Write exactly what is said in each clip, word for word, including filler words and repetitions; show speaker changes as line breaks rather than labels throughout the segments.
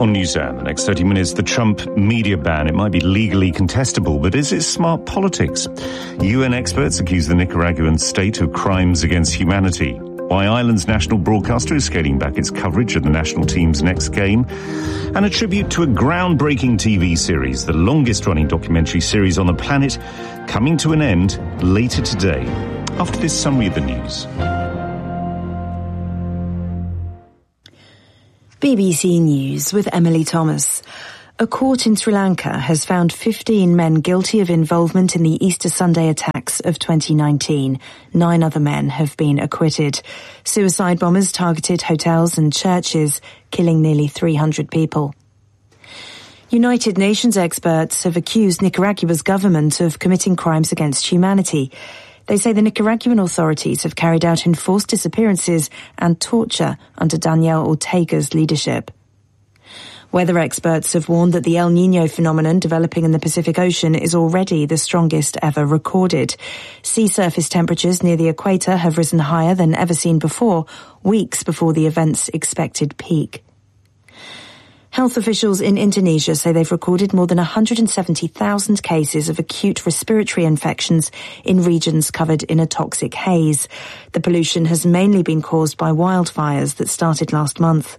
On Newshour, the next thirty minutes, the Trump media ban. It might be legally contestable, but is it smart politics? U N experts accuse the Nicaraguan state of crimes against humanity. Why Ireland's national broadcaster is scaling back its coverage of the national team's next game. And a tribute to a groundbreaking T V series, the longest-running documentary series on the planet, coming to an end later today. After this summary of the news.
B B C News with Emily Thomas. A court in Sri Lanka has found fifteen men guilty of involvement in the Easter Sunday attacks of twenty nineteen. Nine other men have been acquitted. Suicide bombers targeted hotels and churches, killing nearly three hundred people. United Nations experts have accused Nicaragua's government of committing crimes against humanity. They say the Nicaraguan authorities have carried out enforced disappearances and torture under Daniel Ortega's leadership. Weather experts have warned that the El Niño phenomenon developing in the Pacific Ocean is already the strongest ever recorded. Sea surface temperatures near the equator have risen higher than ever seen before, weeks before the event's expected peak. Health officials in Indonesia say they've recorded more than one hundred seventy thousand cases of acute respiratory infections in regions covered in a toxic haze. The pollution has mainly been caused by wildfires that started last month.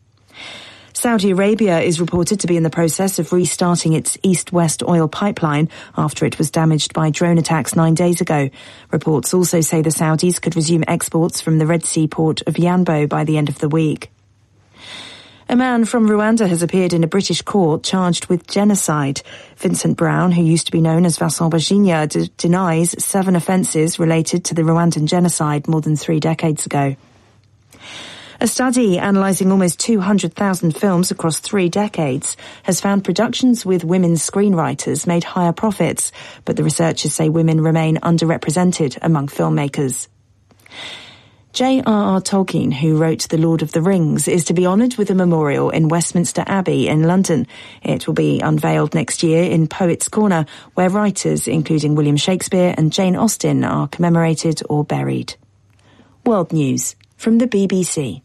Saudi Arabia is reported to be in the process of restarting its east-west oil pipeline after it was damaged by drone attacks nine days ago. Reports also say the Saudis could resume exports from the Red Sea port of Yanbo by the end of the week. A man from Rwanda has appeared in a British court charged with genocide. Vincent Brown, who used to be known as Vincent Bajinya, d- denies seven offences related to the Rwandan genocide more than three decades ago. A study analysing almost two hundred thousand films across three decades has found productions with women screenwriters made higher profits, but the researchers say women remain underrepresented among filmmakers. J R R Tolkien, who wrote The Lord of the Rings, is to be honoured with a memorial in Westminster Abbey in London. It will be unveiled next year in Poets' Corner, where writers including William Shakespeare and Jane Austen are commemorated or buried. World News from the B B C.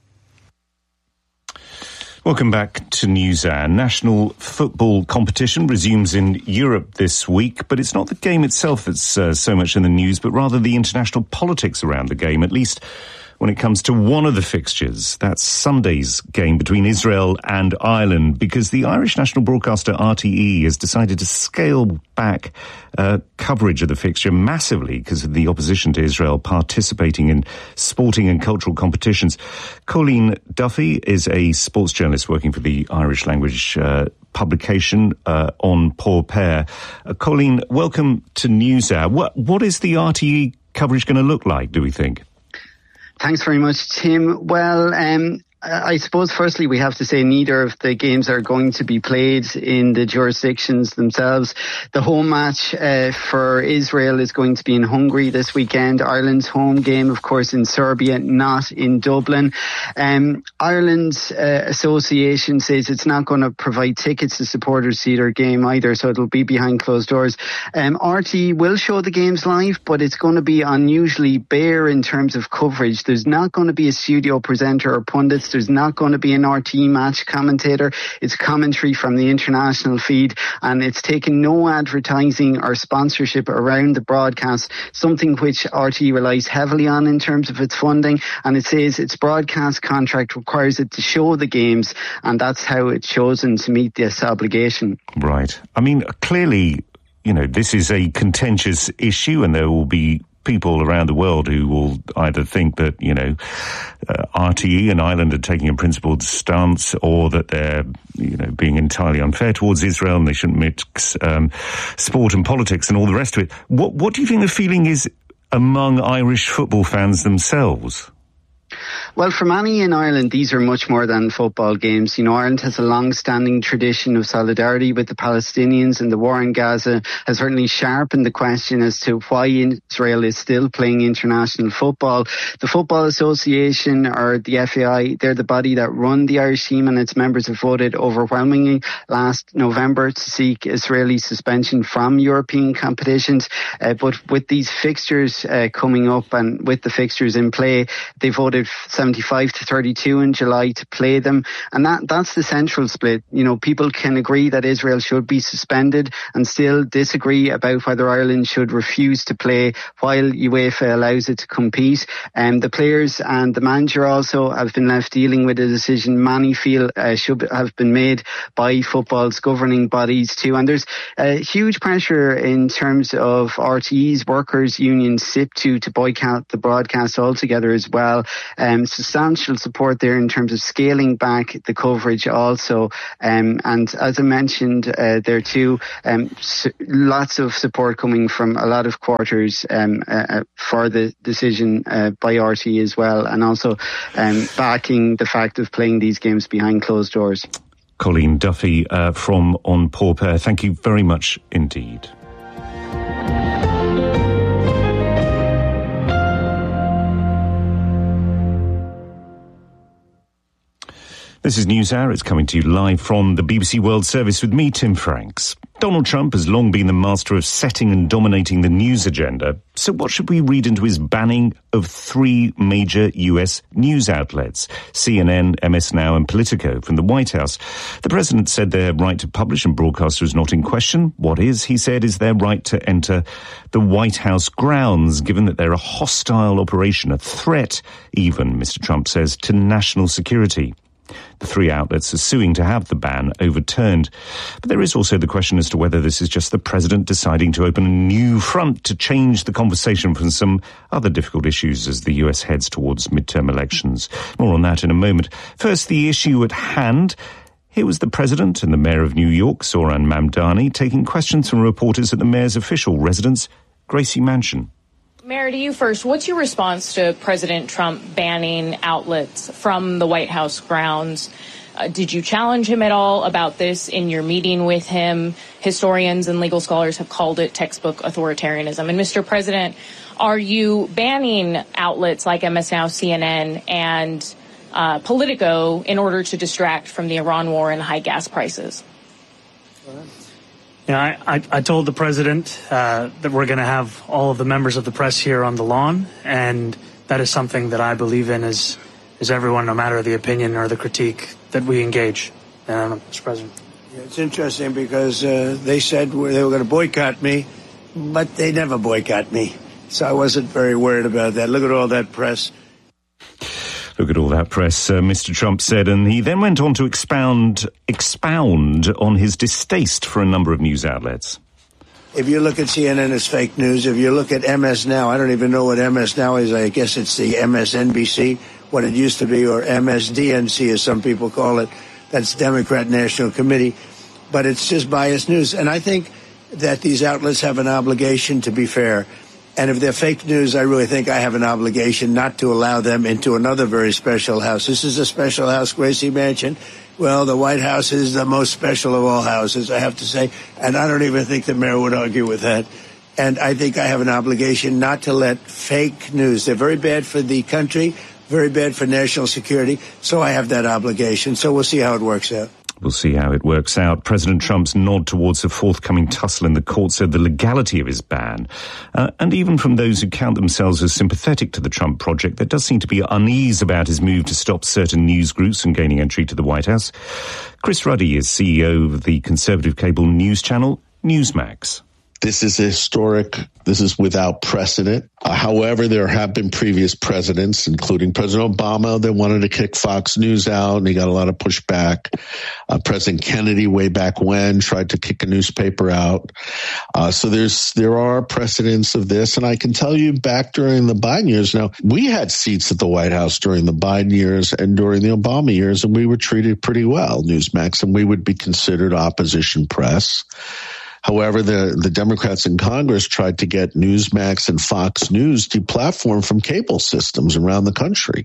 Welcome back to Newshour. National football competition resumes in Europe this week, but it's not the game itself that's uh, so much in the news, but rather the international politics around the game, at least when it comes to one of the fixtures. That's Sunday's game between Israel and Ireland, because the Irish national broadcaster R T E has decided to scale back uh, coverage of the fixture massively because of the opposition to Israel participating in sporting and cultural competitions. Colleen Duffy is a sports journalist working for the Irish language uh, publication uh, on Poor Pair. Uh, Colleen, welcome to Newshour. What, what is the R T E coverage going to look like, do we think?
Thanks very much, Tim. Well, um, I suppose firstly we have to say neither of the games are going to be played in the jurisdictions themselves. The home match uh, for Israel is going to be in Hungary this weekend. Ireland's home game, of course, in Serbia, not in Dublin. Um, Ireland's uh, association says it's not going to provide tickets to supporters to either game either, so it'll be behind closed doors. Um, R T E will show the games live, but it's going to be unusually bare in terms of coverage. There's not going to be a studio presenter or pundits. There's not going to be an R T E match commentator. It's commentary from the international feed, and it's taken no advertising or sponsorship around the broadcast, something which R T E relies heavily on in terms of its funding, and it says its broadcast contract requires it to show the games, and that's how it's chosen to meet this obligation.
Right. I mean, clearly, you know, this is a contentious issue, and there will be people around the world who will either think that, you know, uh, R T E and Ireland are taking a principled stance, or that they're, you know, being entirely unfair towards Israel and they shouldn't mix um, sport and politics and all the rest of it. What, what do you think the feeling is among Irish football fans themselves?
Well, for many in Ireland, these are much more than football games. You know, Ireland has a long-standing tradition of solidarity with the Palestinians, and the war in Gaza has certainly sharpened the question as to why Israel is still playing international football. The Football Association, or the F A I, they're the body that run the Irish team, and its members have voted overwhelmingly last November to seek Israeli suspension from European competitions. Uh, but with these fixtures uh, coming up and with the fixtures in play, they voted it seventy-five to thirty-two in July to play them. And that that's the central split. You know, people can agree that Israel should be suspended and still disagree about whether Ireland should refuse to play while UEFA allows it to compete. And um, the players and the manager also have been left dealing with a decision many feel uh, should have been made by football's governing bodies too. And there's a huge pressure in terms of R T E's workers' union S I P to to boycott the broadcast altogether as well. Um, substantial support there in terms of scaling back the coverage also. Um, and as I mentioned uh, there too, um, so lots of support coming from a lot of quarters um, uh, for the decision uh, by R T E as well, and also um, backing the fact of playing these games behind closed doors.
Colleen Duffy uh, from On Pauper, thank you very much indeed. This is NewsHour. It's coming to you live from the B B C World Service with me, Tim Franks. Donald Trump has long been the master of setting and dominating the news agenda. So what should we read into his banning of three major U S news outlets, C N N, M S Now and Politico, from the White House? The president said their right to publish and broadcast was not in question. What is, he said, is their right to enter the White House grounds, given that they're a hostile operation, a threat, even, Mister Trump says, to national security. The three outlets are suing to have the ban overturned. But there is also the question as to whether this is just the president deciding to open a new front to change the conversation from some other difficult issues as the U S heads towards midterm elections. More on that in a moment. First, the issue at hand. Here was the president and the mayor of New York, Zohran Mamdani, taking questions from reporters at the mayor's official residence, Gracie Mansion.
Mayor, to you first, what's your response to President Trump banning outlets from the White House grounds? Uh, did you challenge him at all about this in your meeting with him? Historians and legal scholars have called it textbook authoritarianism. And Mister President, are you banning outlets like M S Now, C N N, and uh, Politico in order to distract from the Iran war and high gas prices?
Yeah, I, I, I told the president uh, that we're going to have all of the members of the press here on the lawn, and that is something that I believe in as, as everyone, no matter the opinion or the critique, that we engage. Uh, Mister President.
Yeah, it's interesting because uh, they said they were going to boycott me, but they never boycott me. So I wasn't very worried about that. Look at all that press.
Look at all that press, uh, Mister Trump said, and he then went on to expound expound on his distaste for a number of news outlets.
If you look at C N N as fake news, if you look at M S Now, I don't even know what M S Now is. I guess it's the M S N B C, what it used to be, or M S D N C as some people call it. That's Democrat National Committee. But it's just biased news. And I think that these outlets have an obligation to be fair. And if they're fake news, I really think I have an obligation not to allow them into another very special house. This is a special house, Gracie Mansion. Well, the White House is the most special of all houses, I have to say. And I don't even think the mayor would argue with that. And I think I have an obligation not to let fake news. They're very bad for the country, very bad for national security. So I have that obligation. So we'll see how it works out.
We'll see how it works out. President Trump's nod towards a forthcoming tussle in the court said the legality of his ban. Uh, and even from those who count themselves as sympathetic to the Trump project, there does seem to be unease about his move to stop certain news groups from gaining entry to the White House. Chris Ruddy is C E O of the conservative cable news channel Newsmax.
This is historic. This is without precedent. Uh, however, there have been previous presidents, including President Obama, that wanted to kick Fox News out, and he got a lot of pushback. Uh, President Kennedy, way back when, tried to kick a newspaper out. Uh, so there's there are precedents of this, and I can tell you back during the Biden years. Now, we had seats at the White House during the Biden years and during the Obama years, and we were treated pretty well, Newsmax, and we would be considered opposition press. However, the, the Democrats in Congress tried to get Newsmax and Fox News deplatformed from cable systems around the country.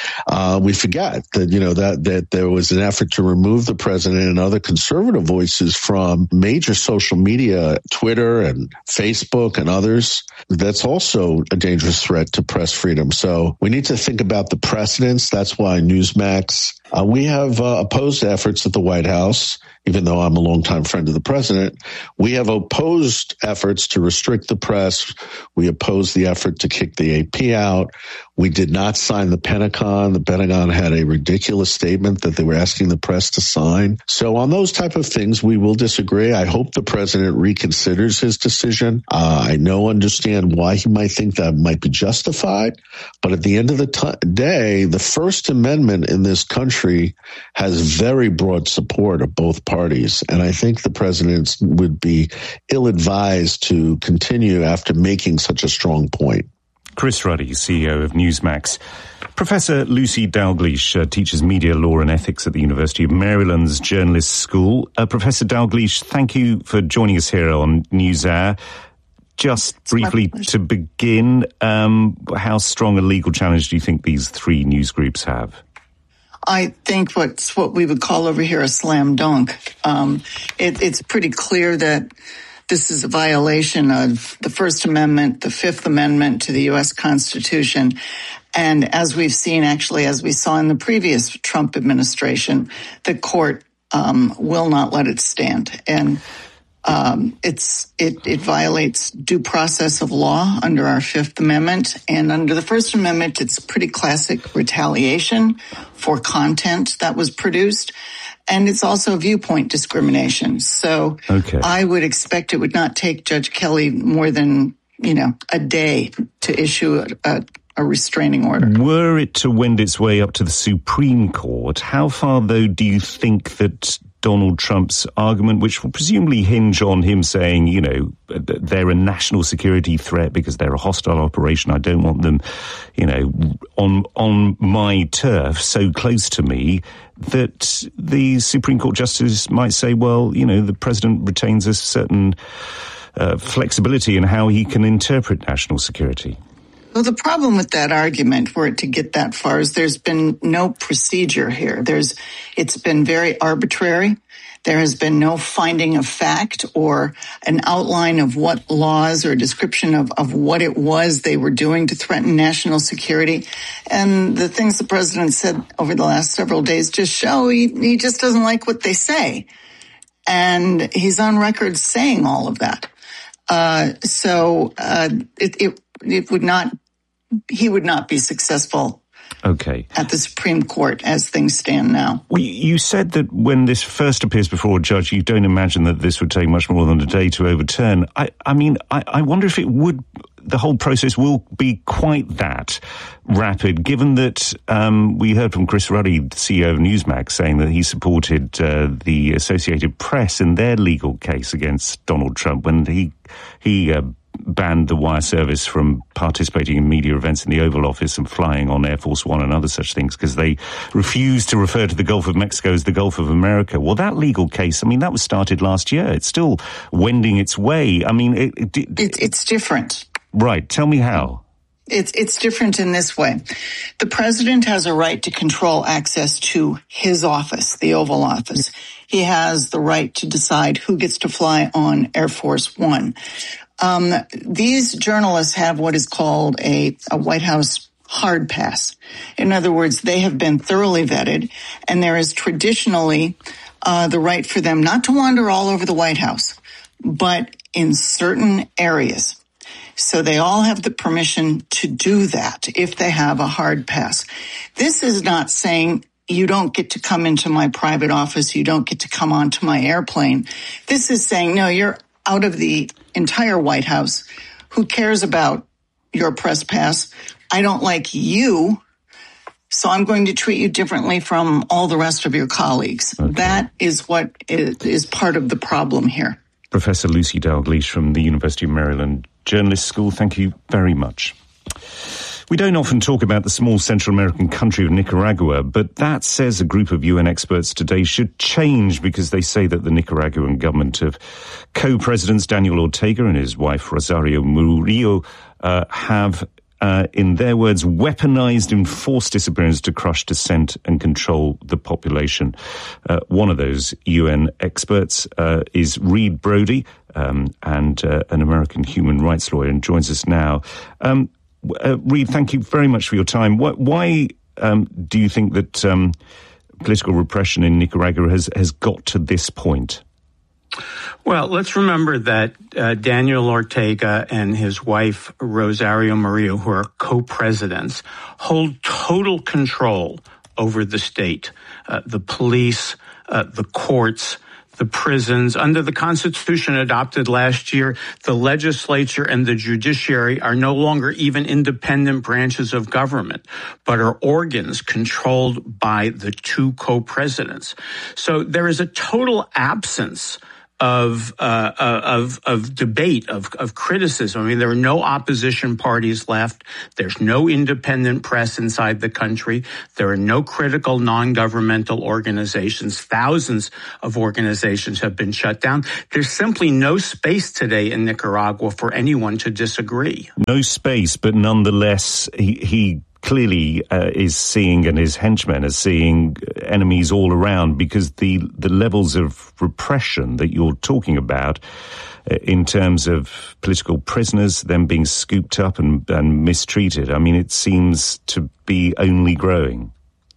Uh, we forget that, you know, that, that there was an effort to remove the president and other conservative voices from major social media, Twitter and Facebook and others. That's also a dangerous threat to press freedom. So we need to think about the precedents. That's why Newsmax Uh, we have uh, opposed efforts at the White House, even though I'm a longtime friend of the president. We have opposed efforts to restrict the press. We opposed the effort to kick the A P out. We did not sign the Pentagon. The Pentagon had a ridiculous statement that they were asking the press to sign. So on those type of things, we will disagree. I hope the president reconsiders his decision. Uh, I know, understand why he might think that might be justified. But at the end of the t- day, the First Amendment in this country has very broad support of both parties. And I think the president would be ill-advised to continue after making such a strong point.
Chris Ruddy, C E O of Newsmax. Professor Lucy Dalgleish uh, teaches media law and ethics at the University of Maryland's Journalists School. Uh, Professor Dalgleish, thank you for joining us here on NewsHour. Just it's briefly to begin, um, how strong a legal challenge do you think these three news groups have?
I think what's what we would call over here a slam dunk. Um, it, it's pretty clear that this is a violation of the First Amendment, the Fifth Amendment to the U S Constitution. And as we've seen, actually, as we saw in the previous Trump administration, the court um, will not let it stand. And um, it's it, it violates due process of law under our Fifth Amendment. And under the First Amendment, it's pretty classic retaliation for content that was produced. And it's also viewpoint discrimination. So okay. I would expect it would not take Judge Kelly more than, you know, a day to issue a, a, a restraining order.
Were it to wend its way up to the Supreme Court, how far, though, do you think that Donald Trump's argument, which will presumably hinge on him saying, you know, they're a national security threat because they're a hostile operation, I don't want them, you know, on on my turf, so close to me, that the Supreme Court justice might say, well, you know, the president retains a certain uh, flexibility in how he can interpret national security?
Well, the problem with that argument, were it to get that far, is there's been no procedure here. There's, it's been very arbitrary. There has been no finding of fact or an outline of what laws or a description of, of what it was they were doing to threaten national security. And the things the president said over the last several days just show he, he just doesn't like what they say. And he's on record saying all of that. Uh, so uh, it, it it would not, he would not be successful.
Okay.
At the Supreme Court as things stand now.
Well, you said that when this first appears before a judge, you don't imagine that this would take much more than a day to overturn. I, I mean, I, I wonder if it would, the whole process will be quite that rapid, given that um, we heard from Chris Ruddy, C E O of Newsmax, saying that he supported uh, the Associated Press in their legal case against Donald Trump when he, he, uh, banned the wire service from participating in media events in the Oval Office and flying on Air Force One and other such things because they refused to refer to the Gulf of Mexico as the Gulf of America. Well, that legal case, I mean, that was started last year. It's still wending its way. I mean, it, it,
it, it's different.
Right. Tell me how.
It's it's different in this way. The president has a right to control access to his office, the Oval Office. He has the right to decide who gets to fly on Air Force One. Um, these journalists have what is called a, a White House hard pass. In other words, they have been thoroughly vetted, and there is traditionally uh, the right for them not to wander all over the White House, but in certain areas. So they all have the permission to do that if they have a hard pass. This is not saying you don't get to come into my private office, you don't get to come onto my airplane. This is saying, no, you're out of the entire White House. Who cares about your press pass? I don't like you, so I'm going to treat you differently from all the rest of your colleagues. Okay. That is what is part of the problem here.
Professor Lucy Dalgleish from the University of Maryland Journalists School, thank you very much. We don't often talk about the small Central American country of Nicaragua, but that, says a group of U N experts today, should change because they say that the Nicaraguan government of co-presidents Daniel Ortega and his wife Rosario Murillo uh, have, uh, in their words, weaponized enforced disappearance to crush dissent and control the population. Uh, one of those U N experts uh, is Reed Brody, um, and uh, an American human rights lawyer, and joins us now. Um, Uh, Reed, thank you very much for your time. What, why um, do you think that um, political repression in Nicaragua has, has got to this point?
Well, let's remember that uh, Daniel Ortega and his wife, Rosario Murillo, who are co-presidents, hold total control over the state, uh, the police, uh, the courts, the prisons. Under the Constitution adopted last year, the legislature and the judiciary are no longer even independent branches of government, but are organs controlled by the two co-presidents. So there is a total absence of uh of of debate, of of criticism. I mean, there are no opposition parties left. There's no independent press inside the country. There are no critical non-governmental organizations. Thousands of organizations have been shut down. There's simply no space today in Nicaragua for anyone to disagree.
No space, but nonetheless, he, he clearly uh, is seeing, and his henchmen are seeing, enemies all around, because the, the levels of repression that you're talking about uh, in terms of political prisoners, them being scooped up and, and mistreated, I mean, it seems to be only growing.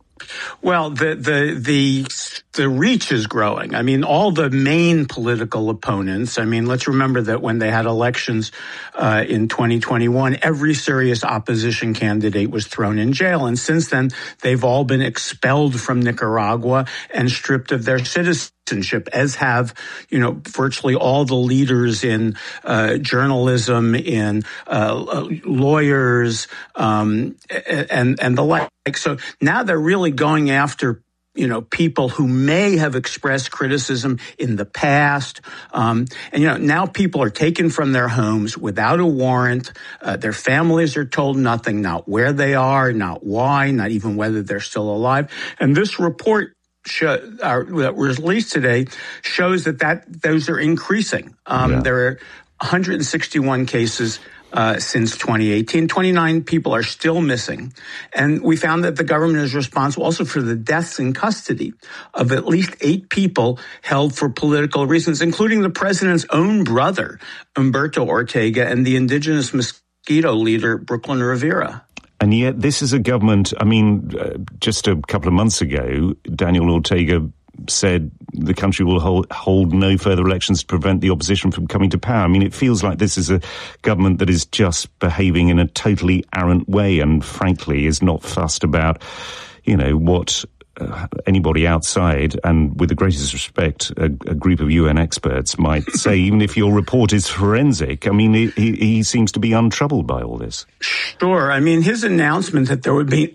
Well, the, the, the, the reach is growing. I mean, all the main political opponents, I mean, let's remember that when they had elections, uh, in twenty twenty-one, every serious opposition candidate was thrown in jail. And since then, they've all been expelled from Nicaragua and stripped of their citizenship, as have, you know, virtually all the leaders in, uh, journalism, in, uh, lawyers, um, and, and the like. So now they're really going after, you know, people who may have expressed criticism in the past. Um, and, you know, now people are taken from their homes without a warrant. Uh, their families are told nothing, not where they are, not why, not even whether they're still alive. And this report show, uh, that was released today shows that, that those are increasing. Um, yeah. There are one hundred sixty-one cases Uh, since twenty eighteen. twenty-nine people are still missing. And we found that the government is responsible also for the deaths in custody of at least eight people held for political reasons, including the president's own brother, Humberto Ortega, and the indigenous Mosquito leader, Brooklyn Rivera.
And yet this is a government, I mean, uh, just a couple of months ago, Daniel Ortega said the country will hold, hold no further elections to prevent the opposition from coming to power. I mean, it feels like this is a government that is just behaving in a totally arrant way and, frankly, is not fussed about, you know, what uh, anybody outside, and with the greatest respect, a, a group of U N experts might say, even if your report is forensic. I mean, he, he seems to be untroubled by all this.
Sure. I mean, his announcement that there would be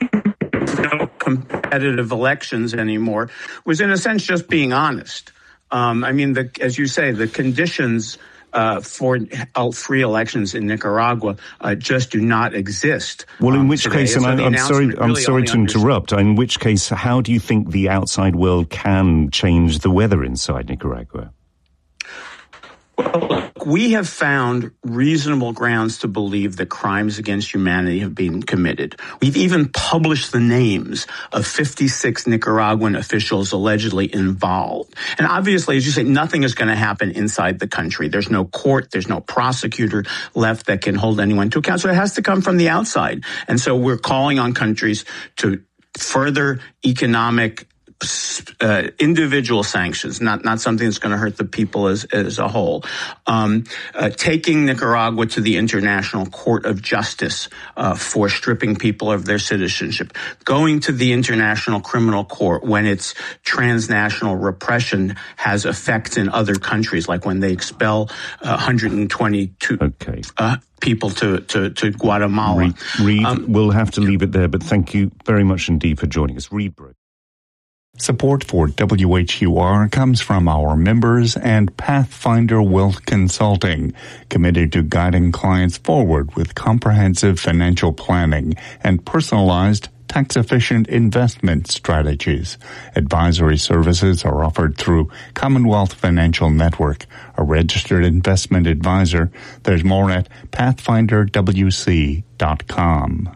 no competitive elections anymore was, in a sense, just being honest. Um, I mean, the, as you say, the conditions uh, for free elections in Nicaragua uh, just do not exist.
Well, in
um,
which
today.
case, and, and so I, I'm sorry, really I'm sorry to interrupt. In which case, how do you think the outside world can change the weather inside Nicaragua?
Well, look, we have found reasonable grounds to believe that crimes against humanity have been committed. We've even published the names of fifty-six Nicaraguan officials allegedly involved. And obviously, as you say, nothing is going to happen inside the country. There's no court, there's no prosecutor left that can hold anyone to account. So it has to come from the outside. And so we're calling on countries to further economic Uh, individual sanctions, not not something that's going to hurt the people as as a whole. Um, uh, taking Nicaragua to the International Court of Justice uh, for stripping people of their citizenship. Going to the International Criminal Court when its transnational repression has effects in other countries, like when they expel uh, one hundred twenty-two
okay.
uh, people to, to, to Guatemala.
Reed, Reed
um,
we'll have to leave it there, but thank you very much indeed for joining us. Reed Brooks.
Support for W H U R comes from our members and Pathfinder Wealth Consulting, committed to guiding clients forward with comprehensive financial planning and personalized tax-efficient investment strategies. Advisory services are offered through Commonwealth Financial Network, a registered investment advisor. There's more at pathfinder w c dot com.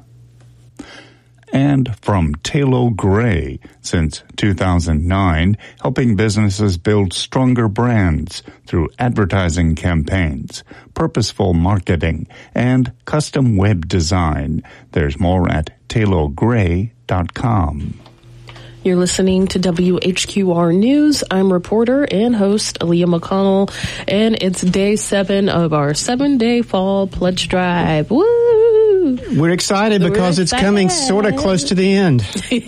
And from Tayloe Gray, since two thousand nine, helping businesses build stronger brands through advertising campaigns, purposeful marketing, and custom web design. There's more at tayloe gray dot com.
You're listening to W H Q R News. I'm reporter and host Aaliyah McConnell, and it's day seven of our seven-day fall pledge drive. Woo!
We're excited
We're
because
excited.
it's coming sort of close to the end.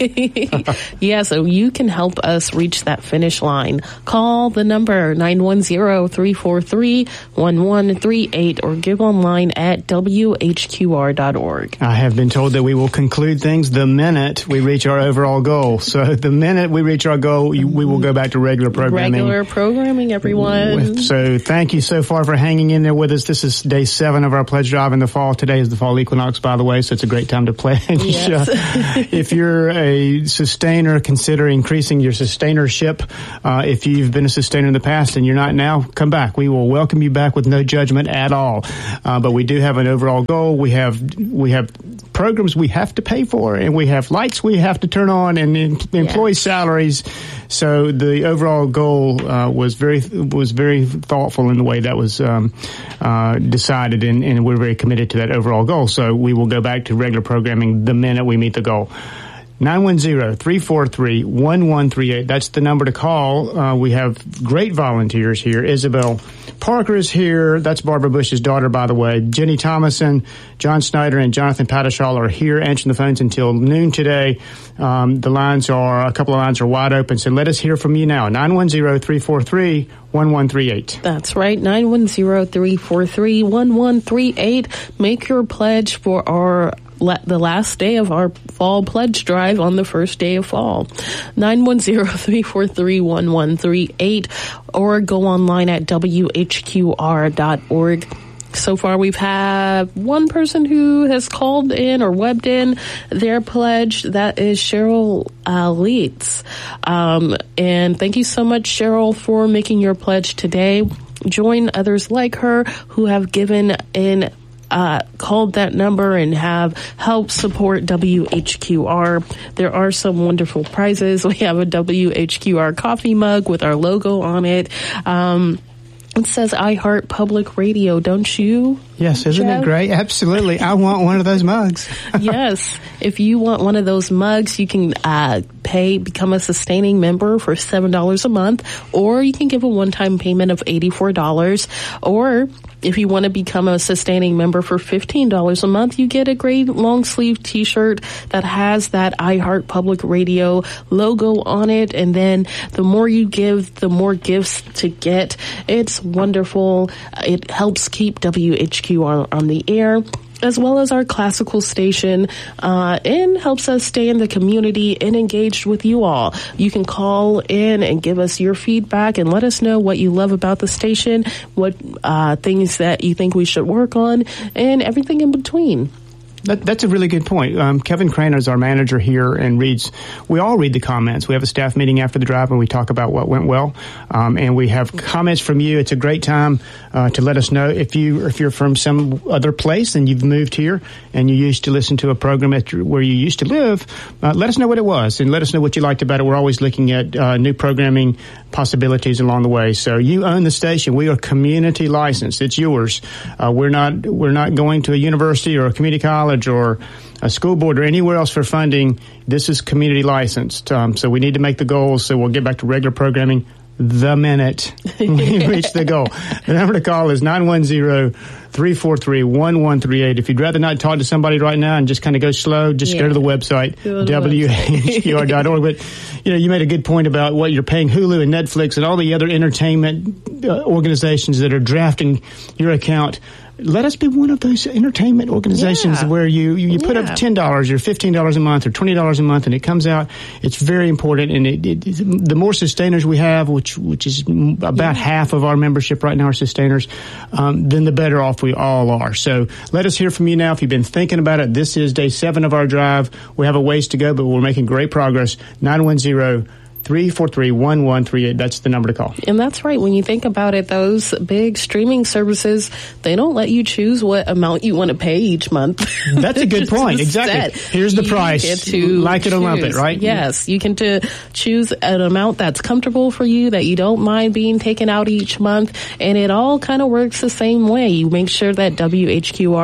Yeah, so you can help us reach that finish line. Call the number nine one zero, three four three, one one three eight or give online at W H Q R dot org.
I have been told that we will conclude things the minute we reach our overall goal. So the minute we reach our goal, we will go back to regular programming.
Regular programming, everyone.
With, so thank you so far for hanging in there with us. This is day seven of our pledge drive in the fall. Today is the fall equinox, by the way, so it's a great time to pledge.
Yes.
uh, if you're a sustainer, consider increasing your sustainership. Uh, if you've been a sustainer in the past and you're not now, come back. We will welcome you back with no judgment at all. Uh, but we do have an overall goal. We have we have programs we have to pay for, and we have lights we have to turn on, and em- employee yeah. salaries. So the overall goal uh, was very was very thoughtful in the way that was um, uh, decided, and, and we're very committed to that overall goal. So we will go back to regular programming the minute we meet the goal. nine one zero, three four three, one one three eight. That's the number to call. Uh, we have great volunteers here. Isabel Parker is here. That's Barbara Bush's daughter, by the way. Jenny Thomason, John Snyder, and Jonathan Patashall are here answering the phones until noon today. Um, the lines are, a couple of lines are wide open, so let us hear from you now. nine one zero, three four three, one one three eight.
That's right, nine one zero, three four three, one one three eight. Make your pledge for our the last day of our fall pledge drive on the first day of fall. nine one zero, three four three, one one three eight or go online at W H Q R dot org. So far, we've had one person who has called in or webbed in their pledge. That is Cheryl uh, Leitz. Um, and thank you so much, Cheryl, for making your pledge today. Join others like her who have given in Uh, called that number and have helped support W H Q R. There are some wonderful prizes. We have a W H Q R coffee mug with our logo on it. Um, it says I Heart Public Radio, don't you?
Yes, isn't
Jeff?
it great? Absolutely. I want one of those mugs.
Yes. If you want one of those mugs, you can uh, pay, become a sustaining member for seven dollars a month, or you can give a one-time payment of eighty-four dollars. Or if you want to become a sustaining member for fifteen dollars a month, you get a great long-sleeve T-shirt that has that I Heart Public Radio logo on it. And then the more you give, the more gifts to get. It's wonderful. It helps keep W H Q R on the air, as well as our classical station, uh, and helps us stay in the community and engaged with you all. You can call in and give us your feedback and let us know what you love about the station, what uh, things that you think we should work on, and everything in between.
That, that's a really good point. Um, Kevin Craner is our manager here and reads, we all read the comments. We have a staff meeting after the drive and we talk about what went well. Um, and we have comments from you. It's a great time uh, to let us know if, you, if you're from some other place and you've moved here and you used to listen to a program at your, where you used to live. Uh, let us know what it was and let us know what you liked about it. We're always looking at uh, new programming possibilities along the way. So you own the station. We are community licensed. It's yours. Uh, we're not, we're not going to a university or a community college or a school board or anywhere else for funding. This is community licensed. Um, so we need to make the goals. So we'll get back to regular programming the minute we reach the goal. The number to call is nine one zero, three four three, one one three eight. If you'd rather not talk to somebody right now and just kind of go slow, just yeah. go to the website, W H Q R dot org. But, you know, you made a good point about what you're paying Hulu and Netflix and all the other entertainment uh, organizations that are drafting your account. Let us be one of those entertainment organizations yeah. where you, you, you put yeah. up ten dollars or fifteen dollars a month or twenty dollars a month and it comes out. It's very important. And it, it, the more sustainers we have, which which is about yeah. half of our membership right now are sustainers, um, then the better off we all are. So let us hear from you now. If you've been thinking about it, this is day seven of our drive. We have a ways to go, but we're making great progress. nine one zero, three four three, one one three eight. That's the number to call.
And that's right. When you think about it, those big streaming services, they don't let you choose what amount you want to pay each month.
That's a good point. Exactly. Set. Here's the you price. Like it or lump it, right?
Yes. You can to choose an amount that's comfortable for you, that you don't mind being taken out each month. And it all kind of works the same way. You make sure that W H Q R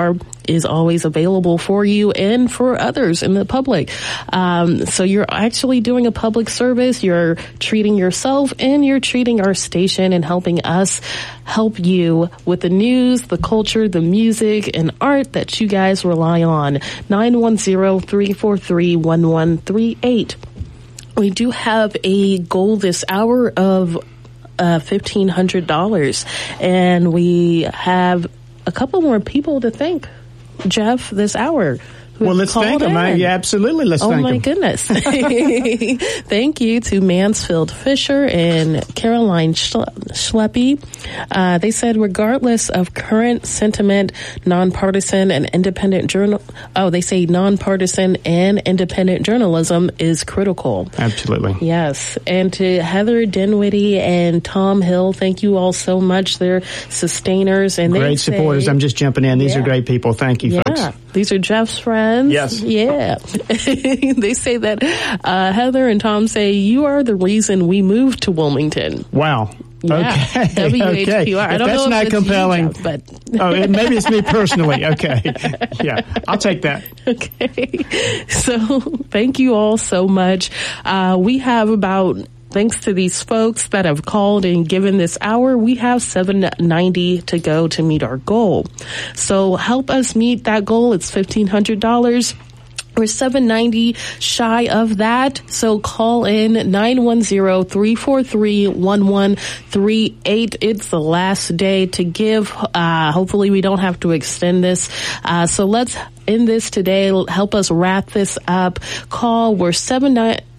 is always available for you and for others in the public. Um, so you're actually doing a public service. You're treating yourself and you're treating our station and helping us help you with the news, the culture, the music, and art that you guys rely on. nine one zero, three four three, one one three eight. We do have a goal this hour of uh, fifteen hundred dollars, and we have a couple more people to thank, Jeff, this hour.
Well, let's thank them. I, yeah, absolutely. Let's
oh
thank them.
Oh, my goodness. Thank you to Mansfield Fisher and Caroline Schle- Schleppy. Uh, they said, regardless of current sentiment, nonpartisan and independent journal. Oh, they say nonpartisan and independent journalism is critical.
Absolutely.
Yes. And to Heather Dinwiddie and Tom Hill, thank you all so much. They're sustainers and
great
they
supporters.
say,
I'm just jumping in. These
yeah.
are great people. Thank you,
yeah.
folks.
These are Jeff's friends.
Yes.
Yeah. They say that uh, Heather and Tom say you are the reason we moved to Wilmington.
Wow.
Yeah.
Okay.
W H Q R.
Okay.
I don't
if that's
know if
not
it's
compelling,
you, Jeff, but
oh, it, maybe it's me personally. Okay. Yeah, I'll take that.
Okay. So thank you all so much. Uh, we have about. Thanks to these folks that have called and given this hour, we have seven ninety to go to meet our goal. So help us meet that goal. It's fifteen hundred dollars. We're seven ninety shy of that. So call in nine one zero, three four three, one one three eight. It's the last day to give. Uh, hopefully we don't have to extend this. Uh, so let's end this today. Help us wrap this up. Call. We're seven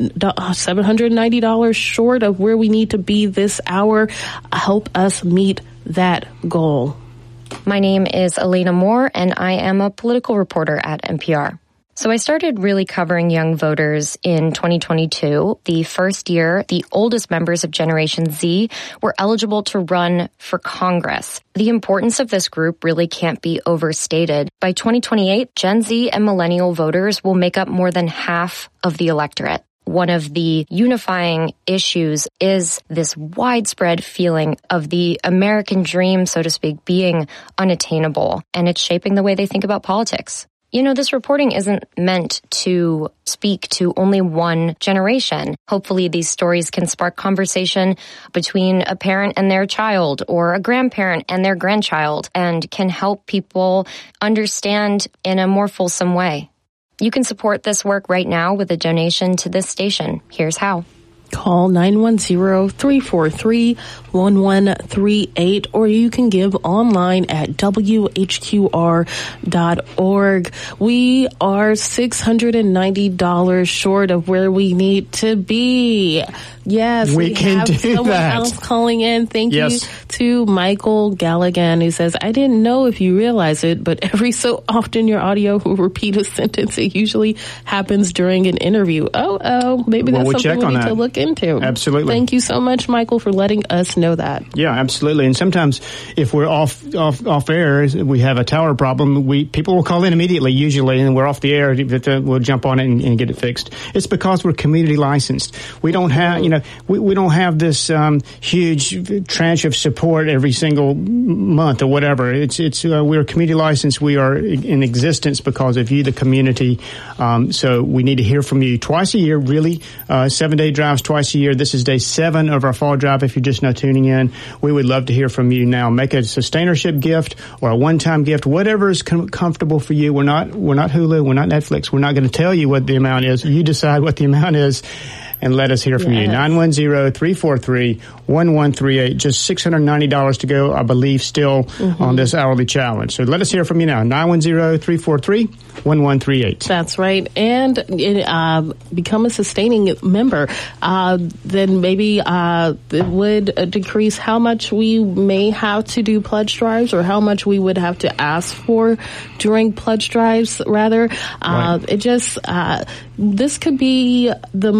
hundred ninety dollars short of where we need to be this hour. Help us meet that goal.
My name is Elena Moore, and I am a political reporter at N P R. So I started really covering young voters in twenty twenty-two, the first year the oldest members of Generation Z were eligible to run for Congress. The importance of this group really can't be overstated. By twenty twenty-eight, Gen Z and millennial voters will make up more than half of the electorate. One of the unifying issues is this widespread feeling of the American dream, so to speak, being unattainable, and it's shaping the way they think about politics. You know, this reporting isn't meant to speak to only one generation. Hopefully these stories can spark conversation between a parent and their child or a grandparent and their grandchild and can help people understand in a more fulsome way. You can support this work right now with a donation to this station. Here's how.
Call nine one zero, three four three, one one three eight, or you can give online at W H Q R dot org. We are six hundred ninety dollars short of where we need to be. Yes,
we, we can
have
do
someone
that.
else calling in. Thank
yes.
you to Michael Galligan, who says, I didn't know if you realize it, but every so often your audio will repeat a sentence. It usually happens during an interview. Oh, oh, maybe
well,
that's
we'll
something we need
that.
to look into.
Absolutely.
Thank you so much, Michael, for letting us know that.
Yeah, absolutely. And sometimes if we're off off off air, we have a tower problem, we people will call in immediately, usually, and we're off the air, we'll jump on it and, and get it fixed. It's because we're community licensed. We don't have, you know, we, we don't have this um, huge tranche of support every single month or whatever. It's it's uh, we're community licensed. We are in existence because of you, the community. Um, so we need to hear from you twice a year, really, uh, seven day drives twice a year. This is day seven of our fall drive. If you're just now tuning in, we would love to hear from you now. Make a sustainership gift or a one-time gift, whatever is com- comfortable for you. We're not, we're not Hulu. We're not Netflix. We're not going to tell you what the amount is. You decide what the amount is and let us hear from yes. you. nine one zero, three four three, one one three eight. Just six hundred ninety dollars to go, I believe, still mm-hmm. on this hourly challenge. So let us hear from you now. nine one zero, three four three, one one three eight.
That's right. And uh, become a sustaining member. Uh, then maybe uh, it would uh, decrease how much we may have to do pledge drives or how much we would have to ask for during pledge drives, rather. Uh, right. It just, uh, this could be the most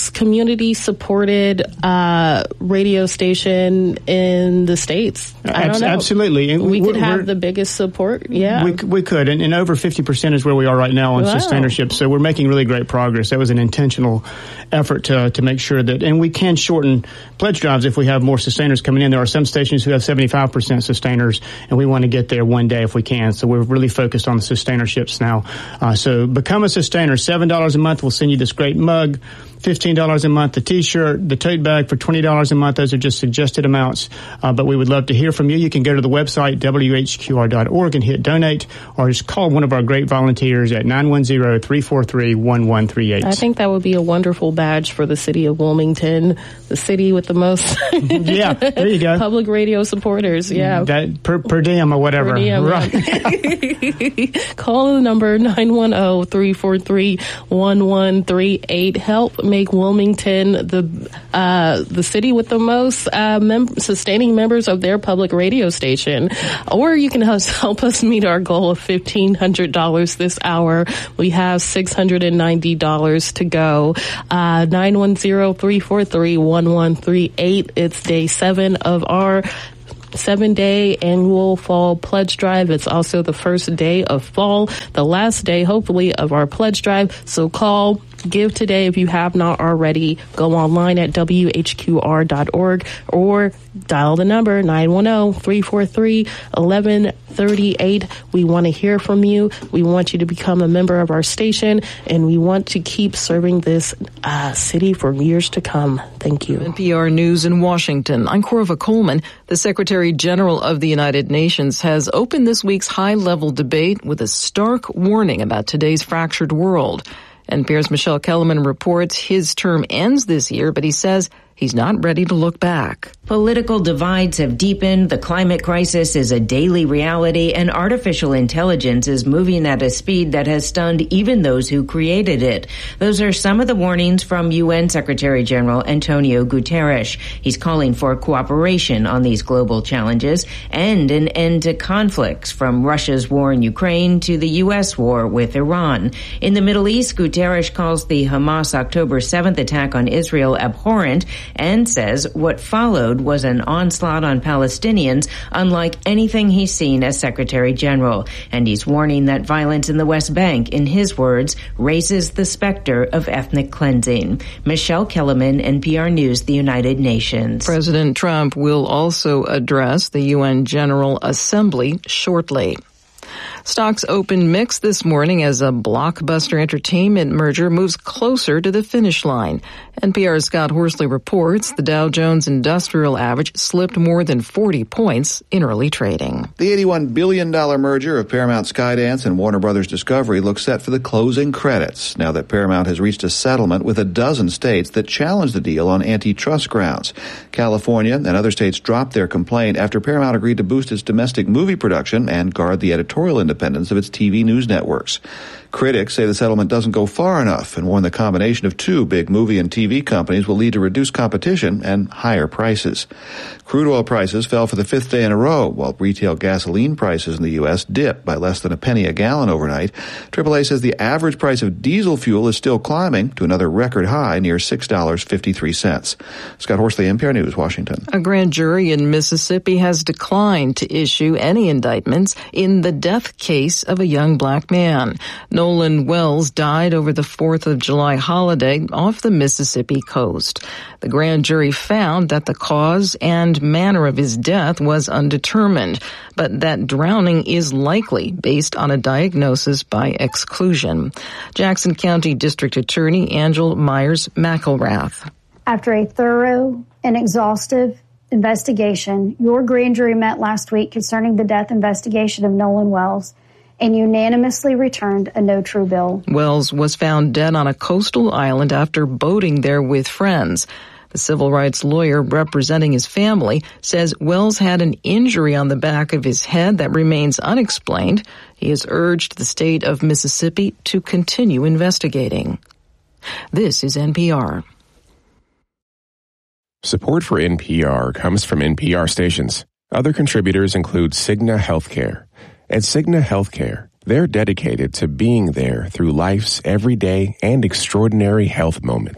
most community supported uh, radio station in the States. I don't know.
Absolutely. And
we
we're,
could have
we're,
the biggest support. Yeah.
We, we could. And, and over fifty percent is where we are right now on
wow.
sustainership. So we're making really great progress. That was an intentional effort to to make sure that, and we can shorten pledge drives if we have more sustainers coming in. There are some stations who have seventy-five percent sustainers, and we want to get there one day if we can. So we're really focused on the sustainerships now. Uh, so become a sustainer. seven dollars a month will send you this great mug. fifteen dollars a month, the T-shirt, the tote bag for twenty dollars a month. Those are just suggested amounts. Uh, but we would love to hear from you. You can go to the website, W H Q R dot org, and hit donate, or just call one of our great volunteers at nine one zero, three four three, one one three eight.
I think that would be a wonderful badge for the city of Wilmington, the city with the most
yeah, there you go.
public radio supporters. Yeah.
That per, per diem or whatever.
Per diem,
right.
Call the number nine one zero, three four three, one one three eight. Help make Wilmington the uh, the city with the most uh, mem- sustaining members of their public radio station. Or you can help us meet our goal of fifteen hundred dollars this hour. We have six hundred ninety dollars to go. Uh, nine one zero, three four three, one one three eight. It's day seven of our seven-day annual fall pledge drive. It's also the first day of fall, the last day, hopefully, of our pledge drive. So call, give today if you have not already. Go online at W H Q R dot org or dial the number nine one zero, three four three, one one three eight. We want to hear from you. We want you to become a member of our station, and we want to keep serving this uh, city for years to come. Thank you.
N P R News in Washington. I'm Corva Coleman. The Secretary General of the United Nations has opened this week's high-level debate with a stark warning about today's fractured world. N P R's Michelle Kellerman reports his term ends this year, but he says he's not ready to look back.
Political divides have deepened, the climate crisis is a daily reality, and artificial intelligence is moving at a speed that has stunned even those who created it. Those are some of the warnings from U N Secretary General Antonio Guterres. He's calling for cooperation on these global challenges and an end to conflicts, from Russia's war in Ukraine to the U S war with Iran. In the Middle East, Guterres calls the Hamas October seventh attack on Israel abhorrent and says what followed was an onslaught on Palestinians unlike anything he's seen as Secretary General. And he's warning that violence in the West Bank, in his words, raises the specter of ethnic cleansing. Michelle Kellerman, N P R News, the United Nations.
President Trump will also address the U N General Assembly shortly. Stocks opened mixed this morning as a Blockbuster Entertainment merger moves closer to the finish line. N P R's Scott Horsley reports the Dow Jones Industrial Average slipped more than forty points in early trading.
The eighty-one billion dollars merger of Paramount Skydance and Warner Brothers Discovery looks set for the closing credits now that Paramount has reached a settlement with a dozen states that challenged the deal on antitrust grounds. California and other states dropped their complaint after Paramount agreed to boost its domestic movie production and guard the editorial independence of its T V news networks. Critics say the settlement doesn't go far enough and warn the combination of two big movie and T V companies will lead to reduced competition and higher prices. Crude oil prices fell for the fifth day in a row, while retail gasoline prices in the U S dipped by less than a penny a gallon overnight. triple A says the average price of diesel fuel is still climbing to another record high near six dollars and fifty-three cents. Scott Horsley, N P R News, Washington.
A grand jury in Mississippi has declined to issue any indictments in the death case of a young black man. Nolan Wells died over the fourth of July holiday off the Mississippi coast. The grand jury found that the cause and manner of his death was undetermined, but that drowning is likely based on a diagnosis by exclusion. Jackson County District Attorney Angel Myers McElrath.
After a thorough and exhaustive investigation, your grand jury met last week concerning the death investigation of Nolan Wells and unanimously returned a no true bill.
Wells was found dead on a coastal island after boating there with friends. The civil rights lawyer representing his family says Wells had an injury on the back of his head that remains unexplained. He has urged the state of Mississippi to continue investigating. This is N P R.
Support for N P R comes from N P R stations. Other contributors include Cigna Healthcare. At Cigna Healthcare, they're dedicated to being there through life's everyday and extraordinary health moments.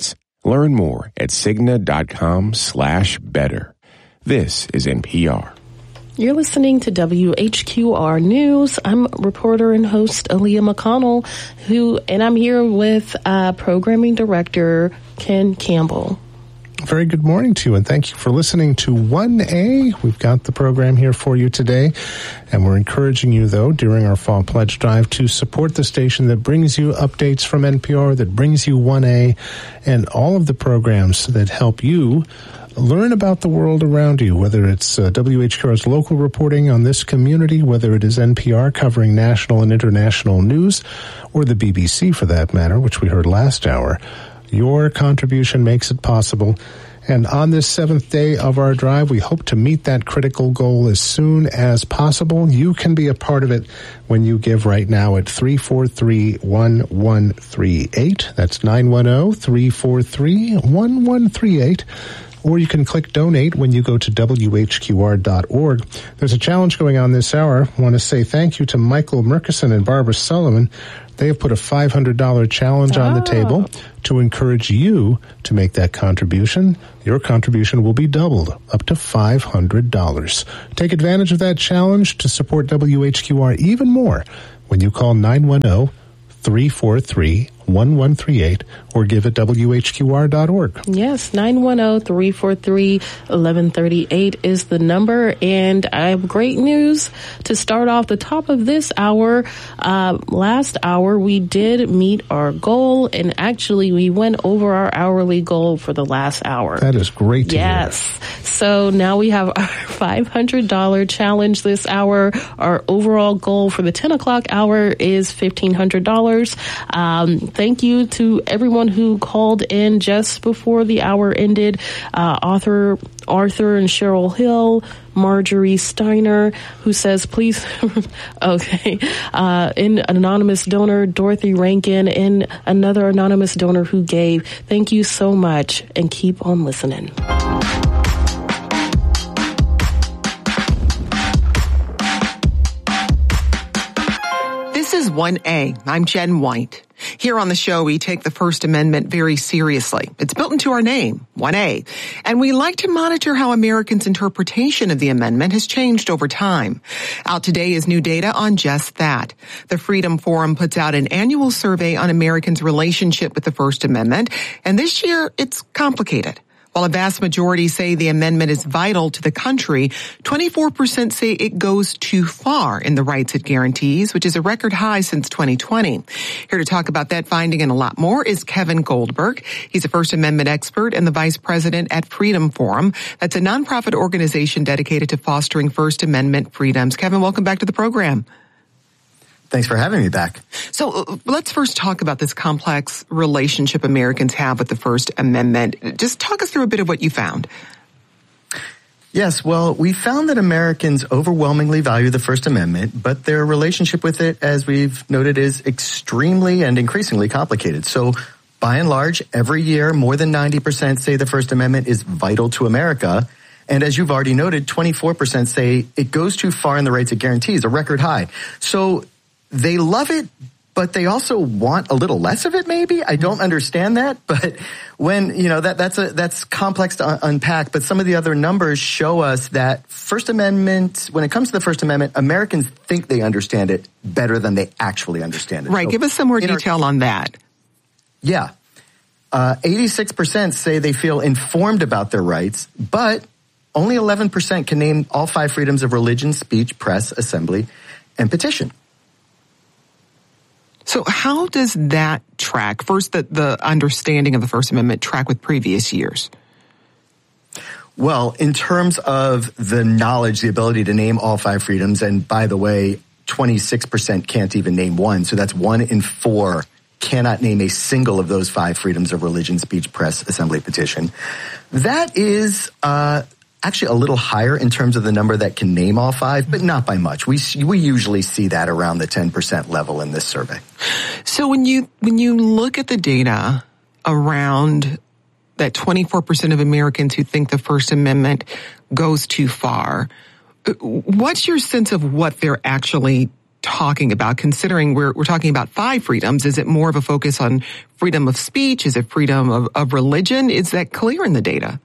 Learn more at Cigna.com slash better. This is N P R.
You're listening to W H Q R News. I'm reporter and host Aaliyah McConnell, who, and I'm here with uh, programming director Ken Campbell.
Very good morning to you, and thank you for listening to one A. We've got the program here for you today, and we're encouraging you, though, during our Fall Pledge Drive to support the station that brings you updates from N P R, that brings you one A, and all of the programs that help you learn about the world around you, whether it's uh, W H Q R's local reporting on this community, whether it is N P R covering national and international news, or the B B C for that matter, which we heard last hour. Your contribution makes it possible. And on this seventh day of our drive, we hope to meet that critical goal as soon as possible. You can be a part of it when you give right now at three four three, one one three eight. That's nine one zero, three four three, one one three eight. Or you can click donate when you go to W H Q R dot org. There's a challenge going on this hour. I want to say thank you to Michael Murkison and Barbara Sullivan. They have put a five hundred dollars challenge oh. on the table to encourage you to make that contribution. Your contribution will be doubled, up to five hundred dollars. Take advantage of that challenge to support W H Q R even more when you call nine one zero, three four three, one one three eight or give at W H Q R dot org.
Yes, nine one zero, three four three, one one three eight is the number. And I have great news to start off the top of this hour. Uh, last hour, we did meet our goal, and actually we went over our hourly goal for the last hour.
That is great to
yes.
hear.
So now we have our five hundred dollars challenge this hour. Our overall goal for the ten o'clock hour is fifteen hundred dollars. Um, thank you to everyone who called in just before the hour ended. Uh, author Arthur and Cheryl Hill, Marjorie Steiner, who says, please, okay, uh, an anonymous donor, Dorothy Rankin, and another anonymous donor who gave. Thank you so much, and keep on listening.
This is one A. I'm Jen White. Here on the show, we take the First Amendment very seriously. It's built into our name, one A. And we like to monitor how Americans' interpretation of the amendment has changed over time. Out today is new data on just that. The Freedom Forum puts out an annual survey on Americans' relationship with the First Amendment, and this year it's complicated. While a vast majority say the amendment is vital to the country, twenty-four percent say it goes too far in the rights it guarantees, which is a record high since twenty twenty. Here to talk about that finding and a lot more is Kevin Goldberg. He's a First Amendment expert and the vice president at Freedom Forum. That's a nonprofit organization dedicated to fostering First Amendment freedoms. Kevin, welcome back to the program.
Thanks for having me back.
So uh, let's first talk about this complex relationship Americans have with the First Amendment. Just talk us through a bit of what you found.
Yes, well, we found that Americans overwhelmingly value the First Amendment, but their relationship with it, as we've noted, is extremely and increasingly complicated. So by and large, every year, more than ninety percent say the First Amendment is vital to America. And as you've already noted, twenty-four percent say it goes too far in the rights it guarantees, a record high. So they love it, but they also want a little less of it, maybe? I don't understand that, but when, you know, that that's a that's complex to un- unpack, but some of the other numbers show us that First Amendment, when it comes to the First Amendment, Americans think they understand it better than they actually understand it.
Right,
so,
give us some more detail our, on that.
Yeah. Uh, eighty-six percent say they feel informed about their rights, but only eleven percent can name all five freedoms of religion, speech, press, assembly, and petition.
So how does that track, first, the, the understanding of the First Amendment track with previous years?
Well, in terms of the knowledge, the ability to name all five freedoms, and by the way, twenty-six percent can't even name one, so that's one in four cannot name a single of those five freedoms of religion, speech, press, assembly, petition. That is uh actually a little higher in terms of the number that can name all five, but not by much. We we usually see that around the ten percent level in this survey.
So when you when you look at the data around that twenty-four percent of Americans who think the First Amendment goes too far, what's your sense of what they're actually talking about, considering we're we're talking about five freedoms? Is it more of a focus on freedom of speech? Is it freedom of, of religion? Is that clear in the data?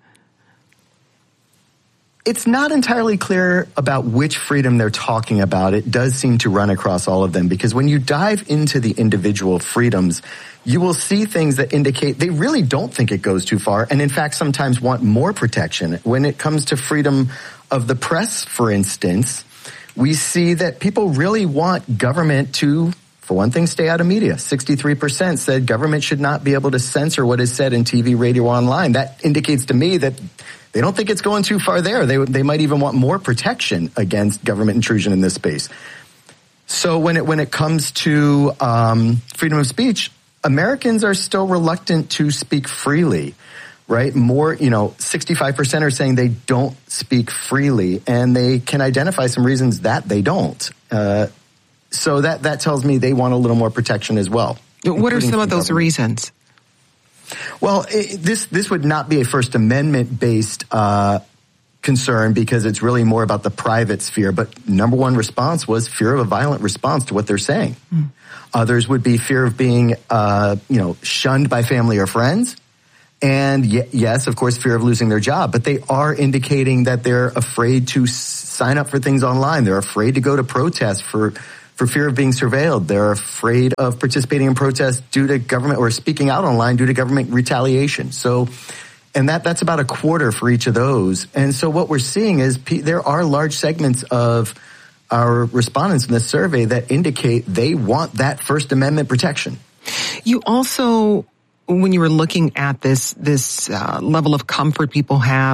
It's not entirely clear about which freedom they're talking about. It does seem to run across all of them, because when you dive into the individual freedoms, you will see things that indicate they really don't think it goes too far, and in fact sometimes want more protection. When it comes to freedom of the press, for instance, we see that people really want government to, for one thing, stay out of media. sixty-three percent said government should not be able to censor what is said in T V, radio, online. That indicates to me that they don't think it's going too far there. They they might even want more protection against government intrusion in this space. So when it when it comes to um, freedom of speech, Americans are still reluctant to speak freely, right? More, you know, sixty-five percent are saying they don't speak freely, and they can identify some reasons that they don't. Uh, so that that tells me they want a little more protection as well.
What are some of those government. reasons?
Well, it, this this would not be a First Amendment-based uh, concern, because it's really more about the private sphere. But number one response was fear of a violent response to what they're saying. Mm. Others would be fear of being, uh, you know, shunned by family or friends. And y- yes, of course, fear of losing their job. But they are indicating that they're afraid to s- sign up for things online. They're afraid to go to protests for for fear of being surveilled. They're afraid of participating in protests due to government, or speaking out online due to government retaliation. So, and that that's about a quarter for each of those. And so what we're seeing is p- there are large segments of our respondents in this survey that indicate they want that First Amendment protection.
You also, when you were looking at this, this uh, level of comfort people have